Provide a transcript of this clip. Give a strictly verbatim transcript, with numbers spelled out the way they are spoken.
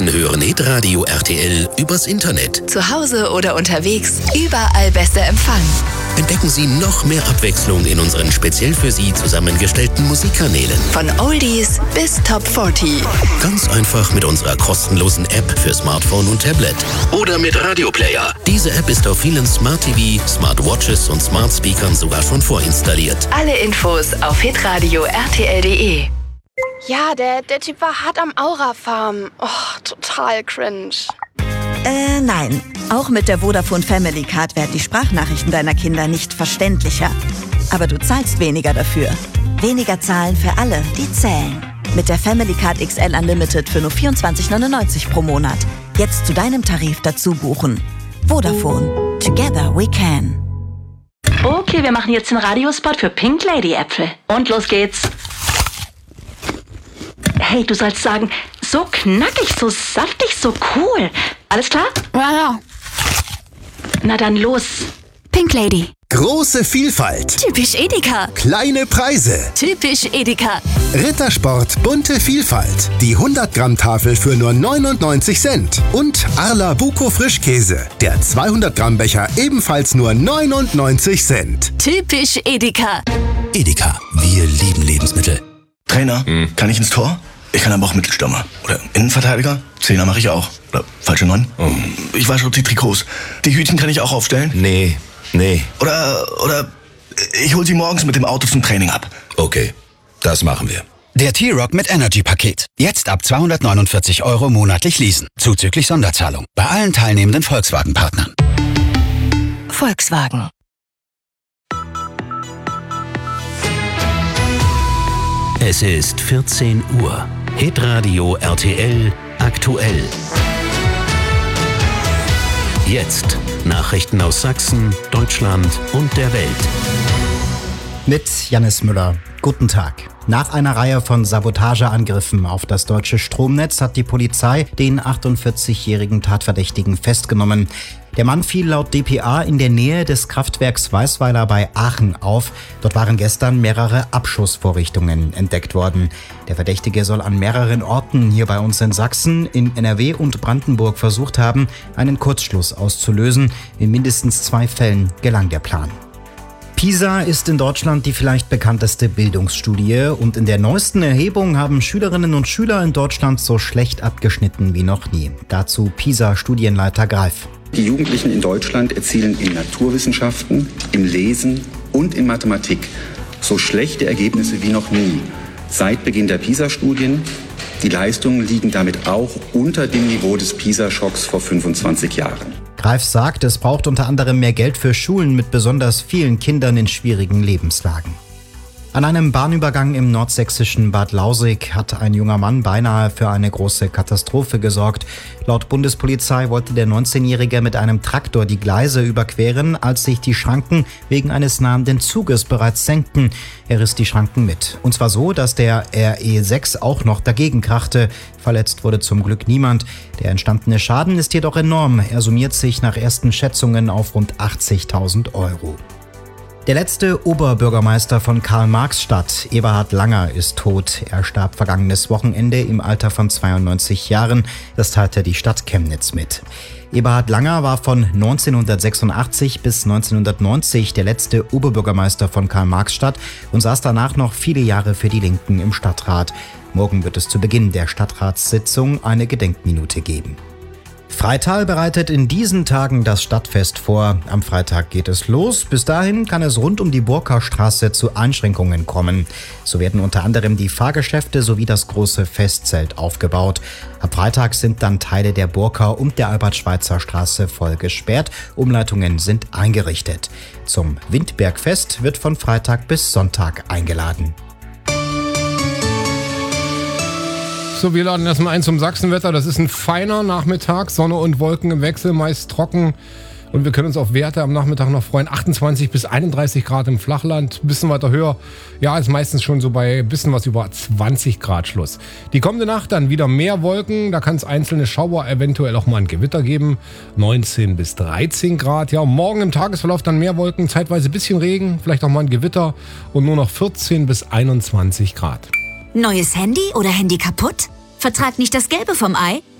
Draußen hören Hitradio R T L übers Internet. Zu Hause oder unterwegs, überall bester Empfang. Entdecken Sie noch mehr Abwechslung in unseren speziell für Sie zusammengestellten Musikkanälen. Von Oldies bis Top vierzig. Ganz einfach mit unserer kostenlosen App für Smartphone und Tablet. Oder mit Radioplayer. Diese App ist auf vielen Smart T V, Smartwatches und Smart Speakern sogar schon vorinstalliert. Alle Infos auf hitradio r t l punkt d e. Ja, der, der Typ war hart am Aura-Farmen. Oh, total cringe. Äh, nein. Auch mit der Vodafone Family Card werden die Sprachnachrichten deiner Kinder nicht verständlicher. Aber du zahlst weniger dafür. Weniger zahlen für alle, die zählen. Mit der Family Card X L Unlimited für nur vierundzwanzig neunundneunzig pro Monat. Jetzt zu deinem Tarif dazu buchen. Vodafone. Together we can. Okay, wir machen jetzt den Radiospot für Pink Lady Äpfel. Und los geht's. Hey, du sollst sagen, so knackig, so saftig, so cool. Alles klar? Ja, ja. Na dann los. Pink Lady. Große Vielfalt. Typisch Edeka. Kleine Preise. Typisch Edeka. Rittersport bunte Vielfalt. Die hundert Gramm Tafel für nur neunundneunzig Cent. Und Arla Buko Frischkäse. Der zweihundert Gramm Becher ebenfalls nur neunundneunzig Cent. Typisch Edeka. Edeka, wir lieben Lebensmittel. Trainer, hm. kann ich ins Tor? Ich kann aber auch Mittelstürmer. Oder Innenverteidiger? Zehner mache ich auch. Oder falsche Neun? Oh. Ich wasche die Trikots. Die Hütchen kann ich auch aufstellen? Nee, nee. Oder, oder ich hol sie morgens mit dem Auto zum Training ab. Okay, das machen wir. Der T-Rock mit Energy-Paket. Jetzt ab zweihundertneunundvierzig Euro monatlich leasen. Zuzüglich Sonderzahlung. Bei allen teilnehmenden Volkswagen-Partnern. Volkswagen. Es ist vierzehn Uhr. Hitradio R T L aktuell. Jetzt Nachrichten aus Sachsen, Deutschland und der Welt. Mit Jannis Müller. Guten Tag. Nach einer Reihe von Sabotageangriffen auf das deutsche Stromnetz hat die Polizei den achtundvierzigjährigen Tatverdächtigen festgenommen. Der Mann fiel laut D P A in der Nähe des Kraftwerks Weißweiler bei Aachen auf. Dort waren gestern mehrere Abschussvorrichtungen entdeckt worden. Der Verdächtige soll an mehreren Orten hier bei uns in Sachsen, in N R W und Brandenburg versucht haben, einen Kurzschluss auszulösen. In mindestens zwei Fällen gelang der Plan. PISA ist in Deutschland die vielleicht bekannteste Bildungsstudie und in der neuesten Erhebung haben Schülerinnen und Schüler in Deutschland so schlecht abgeschnitten wie noch nie. Dazu PISA-Studienleiter Greif. Die Jugendlichen in Deutschland erzielen in Naturwissenschaften, im Lesen und in Mathematik so schlechte Ergebnisse wie noch nie. Seit Beginn der PISA-Studien. Die Leistungen liegen damit auch unter dem Niveau des PISA-Schocks vor fünfundzwanzig Jahren. Greif sagt, es braucht unter anderem mehr Geld für Schulen mit besonders vielen Kindern in schwierigen Lebenslagen. An einem Bahnübergang im nordsächsischen Bad Lausick hat ein junger Mann beinahe für eine große Katastrophe gesorgt. Laut Bundespolizei wollte der neunzehnjährige mit einem Traktor die Gleise überqueren, als sich die Schranken wegen eines nahenden Zuges bereits senkten. Er riss die Schranken mit. Und zwar so, dass der R E sechs auch noch dagegen krachte. Verletzt wurde zum Glück niemand. Der entstandene Schaden ist jedoch enorm. Er summiert sich nach ersten Schätzungen auf rund achtzigtausend Euro. Der letzte Oberbürgermeister von Karl-Marx-Stadt, Eberhard Langer, ist tot. Er starb vergangenes Wochenende im Alter von zweiundneunzig Jahren. Das teilte die Stadt Chemnitz mit. Eberhard Langer war von neunzehnhundertsechsundachtzig bis neunzehnhundertneunzig der letzte Oberbürgermeister von Karl-Marx-Stadt und saß danach noch viele Jahre für die Linken im Stadtrat. Morgen wird es zu Beginn der Stadtratssitzung eine Gedenkminute geben. Freital bereitet in diesen Tagen das Stadtfest vor. Am Freitag geht es los. Bis dahin kann es rund um die Burka-Straße zu Einschränkungen kommen. So werden unter anderem die Fahrgeschäfte sowie das große Festzelt aufgebaut. Ab Freitag sind dann Teile der Burka und der Albert-Schweitzer-Straße voll gesperrt. Umleitungen sind eingerichtet. Zum Windbergfest wird von Freitag bis Sonntag eingeladen. So, wir laden erstmal ein zum Sachsenwetter. Das ist ein feiner Nachmittag, Sonne und Wolken im Wechsel, meist trocken. Und wir können uns auf Werte am Nachmittag noch freuen. achtundzwanzig bis einunddreißig Grad im Flachland, bisschen weiter höher. Ja, ist meistens schon so bei bisschen was über zwanzig Grad Schluss. Die kommende Nacht dann wieder mehr Wolken. Da kann es einzelne Schauer, eventuell auch mal ein Gewitter geben. neunzehn bis dreizehn Grad. Ja, morgen im Tagesverlauf dann mehr Wolken, zeitweise bisschen Regen, vielleicht auch mal ein Gewitter. Und nur noch vierzehn bis einundzwanzig Grad. Neues Handy oder Handy kaputt? Vertrag nicht das Gelbe vom Ei?